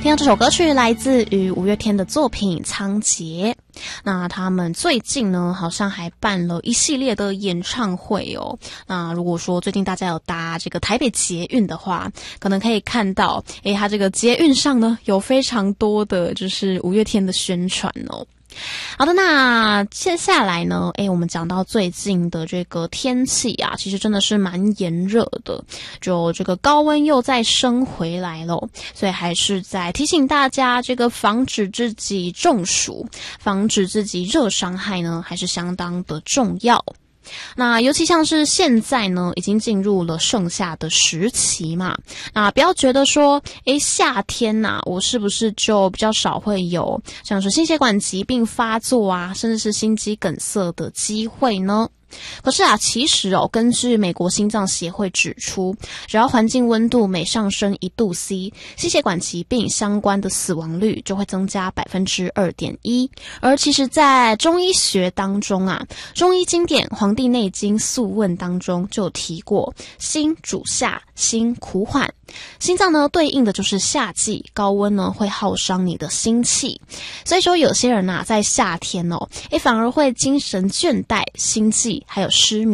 听到这首歌曲来自于五月天的作品《仓颉》。那他们最近呢，好像还办了一系列的演唱会哦。那如果说最近大家有搭这个台北捷运的话，可能可以看到，他这个捷运上呢有非常多的就是五月天的宣传哦。好的，那接下来呢，我们讲到最近的这个天气啊，其实真的是蛮炎热的，就这个高温又再升回来了，所以还是在提醒大家，这个防止自己中暑，防止自己热伤害呢，还是相当的重要。那尤其像是现在呢，已经进入了盛夏的时期嘛，那不要觉得说，夏天啊，我是不是就比较少会有像是心血管疾病发作啊，甚至是心肌梗塞的机会呢？可是啊，其实根据美国心脏协会指出，只要环境温度每上升1度C， 心血管疾病相关的死亡率就会增加 2.1%。 而其实在中医学当中啊，中医经典《黄帝内经素问》当中就有提过，心主夏，心苦缓，心脏呢对应的就是夏季，高温呢会耗伤你的心气，所以说有些人啊在夏天反而会精神倦怠、心悸还有失眠。